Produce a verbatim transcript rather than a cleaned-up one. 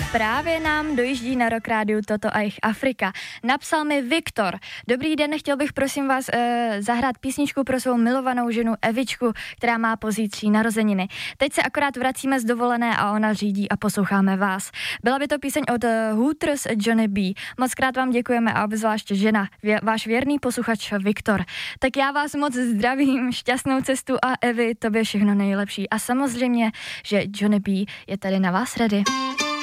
Právě nám dojíždí na Rock Rádiu Toto a jich Afrika. Napsal mi Viktor. Dobrý den, chtěl bych prosím vás e, zahrát písničku pro svou milovanou ženu Evičku, která má pozítří narozeniny. Teď se akorát vracíme z dovolené a ona řídí a posloucháme vás. Byla by to píseň od uh, Hooters Johnny B. Moc krát vám děkujeme a obzvlášť žena, vě, váš věrný posluchač Viktor. Tak já vás moc zdravím, šťastnou cestu a Evi, tobě všechno nejlepší. A samozřejmě, že Johnny B je tady na vás ready.